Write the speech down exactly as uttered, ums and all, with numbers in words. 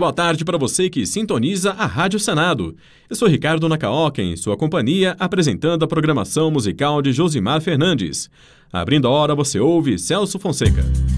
boa tarde para você que sintoniza a Rádio Senado. Eu sou Ricardo Nakaoka, em sua companhia, apresentando a programação musical de Josimar Fernandes. Abrindo a hora, você ouve Celso Fonseca.